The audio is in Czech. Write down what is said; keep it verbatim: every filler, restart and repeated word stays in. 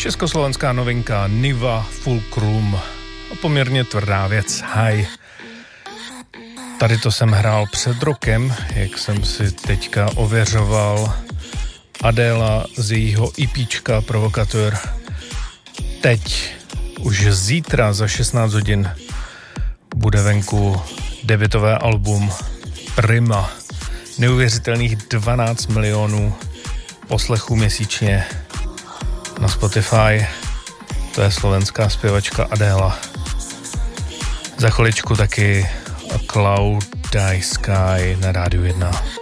Československá novinka Niva Fulcrum. Poměrně tvrdá věc. Haj. Tady to jsem hrál před rokem, jak jsem si teďka ověřoval. Adéla z jejího EPčka Provokateur. Teď, už zítra za šestnáct hodin bude venku debutové album Prima. Neuvěřitelných dvanáct milionů poslechů měsíčně na Spotify. To je slovenská zpěvačka Adéla. Za chviličku taky Cloud Die Sky na Rádiu jedna.